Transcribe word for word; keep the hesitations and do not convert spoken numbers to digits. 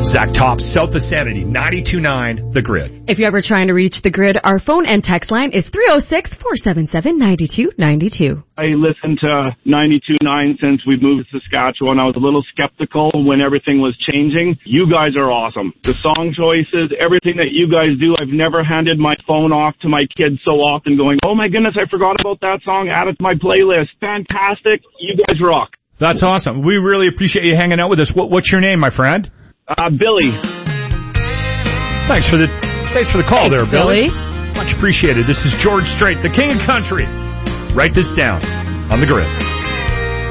Zach Top, South of Sanity, ninety-two point nine The Grid. If you're ever trying to reach The Grid, our phone and text line is three oh six, four seven seven, nine two nine two. I listened to ninety-two point nine since we moved to Saskatchewan. I was a little skeptical when everything was changing. You guys are awesome. The song choices, everything that you guys do. I've never handed my phone off to my kids so often going, oh my goodness, I forgot about that song. Add it to my playlist. Fantastic. You guys rock. That's awesome. We really appreciate you hanging out with us. What, what's your name, my friend? Uh, Billy. Thanks for the thanks for the call Thanks, there, Billy. Billy. Much appreciated. This is George Strait, the King of Country. Write this down on The Grid.